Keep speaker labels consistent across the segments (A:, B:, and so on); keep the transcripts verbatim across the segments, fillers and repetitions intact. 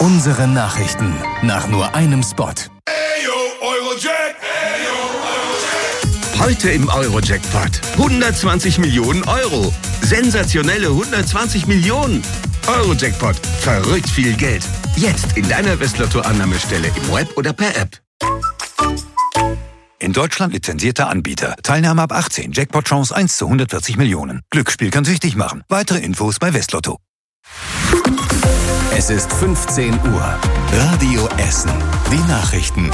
A: Unsere Nachrichten nach nur einem Spot.
B: Heute im Euro-Jackpot. hundertzwanzig Millionen Euro. Sensationelle hundertzwanzig Millionen. Euro-Jackpot. Verrückt viel Geld. Jetzt in deiner Westlotto-Annahmestelle im Web oder per App.
C: In Deutschland lizenzierter Anbieter. Teilnahme ab achtzehn. Jackpot-Chance eins zu hundertvierzig Millionen. Glücksspiel kann süchtig machen. Weitere Infos bei Westlotto.
A: Es ist fünfzehn Uhr. Radio Essen. Die Nachrichten.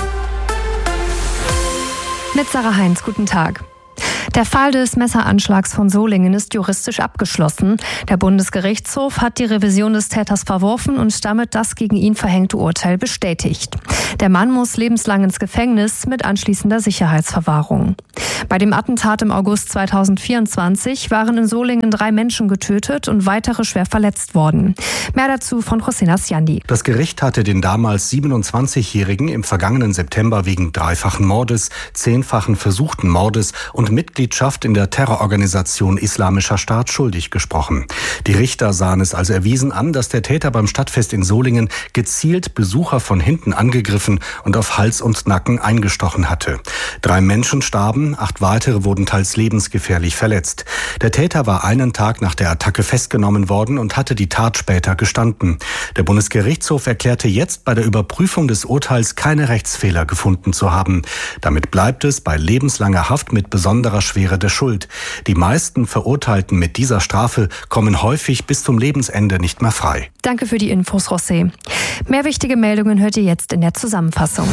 D: Mit Sarah Heinz, guten Tag. Der Fall des Messeranschlags von Solingen ist juristisch abgeschlossen. Der Bundesgerichtshof hat die Revision des Täters verworfen und damit das gegen ihn verhängte Urteil bestätigt. Der Mann muss lebenslang ins Gefängnis mit anschließender Sicherheitsverwahrung. Bei dem Attentat im August zweitausendvierundzwanzig waren in Solingen drei Menschen getötet und weitere schwer verletzt worden. Mehr dazu von José Siandi.
E: Das Gericht hatte den damals siebenundzwanzigjährigen im vergangenen September wegen dreifachen Mordes, zehnfachen versuchten Mordes und Mitgliedschaft in der Terrororganisation Islamischer Staat schuldig gesprochen. Die Richter sahen es als erwiesen an, dass der Täter beim Stadtfest in Solingen gezielt Besucher von hinten angegriffen und auf Hals und Nacken eingestochen hatte. Drei Menschen starben, acht weitere wurden teils lebensgefährlich verletzt. Der Täter war einen Tag nach der Attacke festgenommen worden und hatte die Tat später gestanden. Der Bundesgerichtshof erklärte jetzt bei der Überprüfung des Urteils keine Rechtsfehler gefunden zu haben. Damit bleibt es bei lebenslanger Haft mit besonderer Schwere der Schuld. Die meisten Verurteilten mit dieser Strafe kommen häufig bis zum Lebensende nicht mehr frei.
D: Danke für die Infos, José. Mehr wichtige Meldungen hört ihr jetzt in der Zusammenfassung.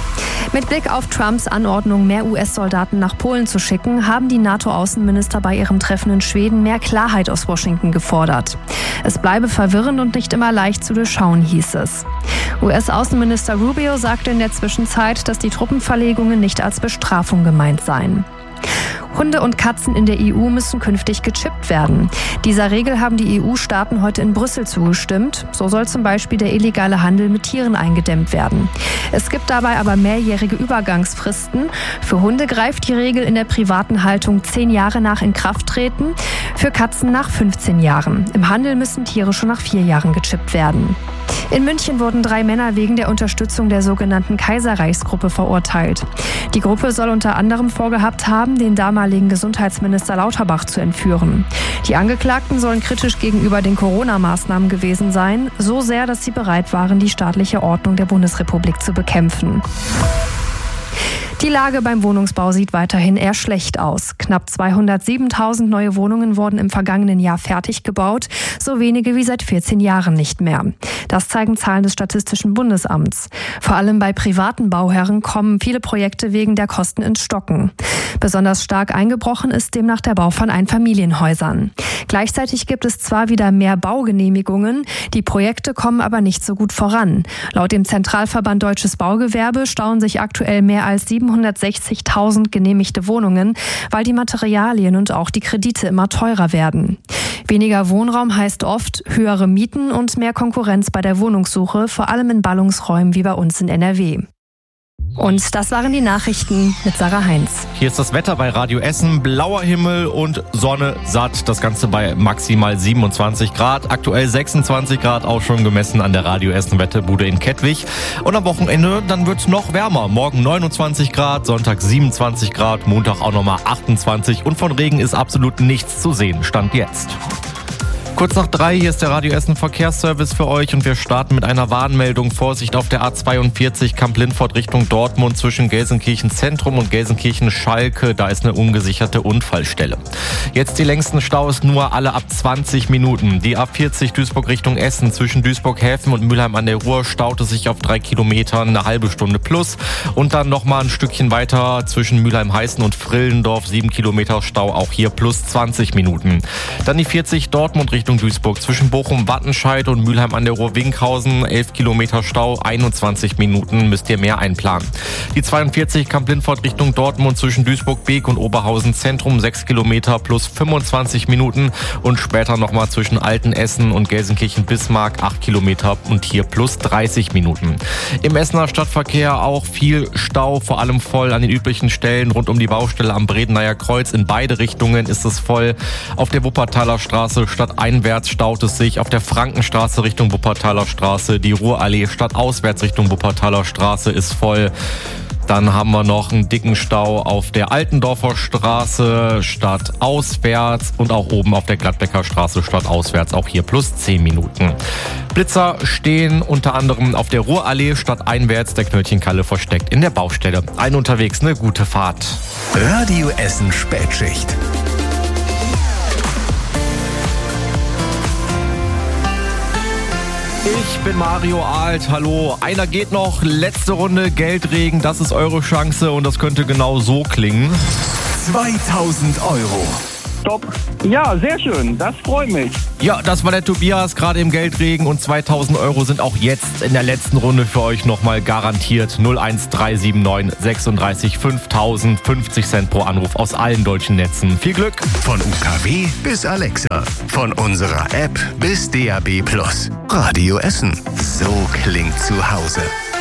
D: Mit Blick auf Trumps Anordnung, mehr U S-Soldaten nach Polen zu schicken, haben die NATO-Außenminister bei ihrem Treffen in Schweden mehr Klarheit aus Washington gefordert. Es bleibe verwirrend und nicht immer leicht zu durchschauen, hieß es. U S-Außenminister Rubio sagte in der Zwischenzeit, dass die Truppenverlegungen nicht als Bestrafung gemeint seien. Hunde und Katzen in der E U müssen künftig gechippt werden. Dieser Regel haben die E U-Staaten heute in Brüssel zugestimmt. So soll zum Beispiel der illegale Handel mit Tieren eingedämmt werden. Es gibt dabei aber mehrjährige Übergangsfristen. Für Hunde greift die Regel in der privaten Haltung zehn Jahre nach Inkrafttreten, für Katzen nach fünfzehn Jahren. Im Handel müssen Tiere schon nach vier Jahren gechippt werden. In München wurden drei Männer wegen der Unterstützung der sogenannten Kaiserreichsgruppe verurteilt. Die Gruppe soll unter anderem vorgehabt haben, den damaligen Gesundheitsminister Lauterbach zu entführen. Die Angeklagten sollen kritisch gegenüber den Corona-Maßnahmen gewesen sein, so sehr, dass sie bereit waren, die staatliche Ordnung der Bundesrepublik zu bekämpfen. Die Lage beim Wohnungsbau sieht weiterhin eher schlecht aus. Knapp zweihundertsiebentausend neue Wohnungen wurden im vergangenen Jahr fertig gebaut, so wenige wie seit vierzehn Jahren nicht mehr. Das zeigen Zahlen des Statistischen Bundesamts. Vor allem bei privaten Bauherren kommen viele Projekte wegen der Kosten ins Stocken. Besonders stark eingebrochen ist demnach der Bau von Einfamilienhäusern. Gleichzeitig gibt es zwar wieder mehr Baugenehmigungen, die Projekte kommen aber nicht so gut voran. Laut dem Zentralverband Deutsches Baugewerbe stauen sich aktuell mehr als siebenhundertsechzigtausend genehmigte Wohnungen, weil die Materialien und auch die Kredite immer teurer werden. Weniger Wohnraum heißt oft höhere Mieten und mehr Konkurrenz bei der Wohnungssuche, vor allem in Ballungsräumen wie bei uns in N R W. Und das waren die Nachrichten mit Sarah Heinz.
F: Hier ist das Wetter bei Radio Essen. Blauer Himmel und Sonne satt. Das Ganze bei maximal siebenundzwanzig Grad. Aktuell sechsundzwanzig Grad auch schon gemessen an der Radio Essen Wetterbude in Kettwig. Und am Wochenende, dann wird es noch wärmer. Morgen neunundzwanzig Grad, Sonntag siebenundzwanzig Grad, Montag auch nochmal achtundzwanzig. Und von Regen ist absolut nichts zu sehen. Stand jetzt. Kurz nach drei, hier ist der Radio Essen Verkehrsservice für euch und wir starten mit einer Warnmeldung. Vorsicht auf der A zweiundvierzig Kamp-Lindfort Richtung Dortmund zwischen Gelsenkirchen Zentrum und Gelsenkirchen Schalke. Da ist eine ungesicherte Unfallstelle. Jetzt die längsten Staus nur alle ab zwanzig Minuten. Die A vierzig Duisburg Richtung Essen zwischen Duisburg-Häfen und Mülheim an der Ruhr staute sich auf drei Kilometern eine halbe Stunde plus. Und dann nochmal ein Stückchen weiter zwischen Mülheim-Heißen und Frillendorf, sieben Kilometer Stau, auch hier plus zwanzig Minuten. Dann die vierzig Dortmund Richtung Duisburg zwischen Bochum-Wattenscheid und Mülheim an der Ruhr-Winkhausen, elf Kilometer Stau, einundzwanzig Minuten müsst ihr mehr einplanen. Die zweiundvierzig Kamp-Lindfort Richtung Dortmund zwischen Duisburg-Beek und Oberhausen Zentrum, sechs Kilometer plus fünfundzwanzig Minuten und später nochmal zwischen Altenessen und Gelsenkirchen-Bismarck, acht Kilometer und hier plus dreißig Minuten. Im Essener Stadtverkehr auch viel Stau, vor allem voll an den üblichen Stellen rund um die Baustelle am Bredeneyer Kreuz. In beide Richtungen ist es voll. Auf der Wuppertaler Straße statt ein stadteinwärts staut es sich auf der Frankenstraße Richtung Wuppertaler Straße. Die Ruhrallee stadtauswärts Richtung Wuppertaler Straße ist voll. Dann haben wir noch einen dicken Stau auf der Altendorfer Straße stadtauswärts und auch oben auf der Gladbecker Straße stadtauswärts, auch hier plus zehn Minuten. Blitzer stehen unter anderem auf der Ruhrallee stadteinwärts, der Knöllchenkalle versteckt in der Baustelle. Ein unterwegs, eine gute Fahrt.
A: Radio Essen Spätschicht.
F: Ich bin Mario Alt, hallo. Einer geht noch, letzte Runde Geldregen, das ist eure Chance und das könnte genau so klingen.
A: zweitausend Euro.
G: Top. Ja, sehr schön. Das freut mich.
F: Ja, das war der Tobias, gerade im Geldregen und zweitausend Euro sind auch jetzt in der letzten Runde für euch nochmal garantiert. null eins drei sieben neun sechsunddreißig fünftausend, fünfzig Cent pro Anruf aus allen deutschen Netzen. Viel Glück!
A: Von U K W bis Alexa. Von unserer App bis D A B Plus. Radio Essen. So klingt zu Hause.